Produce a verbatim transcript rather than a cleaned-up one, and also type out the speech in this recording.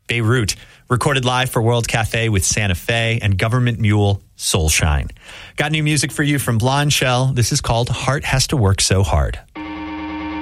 Beirut. Recorded live for World Cafe with Santa Fe and Government Mule, Soulshine. Got new music for you from Blonde Shell. This is called Heart Has to Work So Hard.